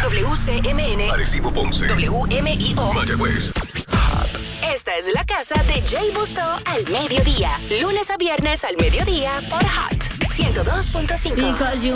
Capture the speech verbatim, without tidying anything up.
W C M N, Arecibo, Ponce, W M I O, Mayagüez. Esta es la casa de Jay Busso al mediodía. Lunes a viernes al mediodía por Hot ciento dos punto cinco.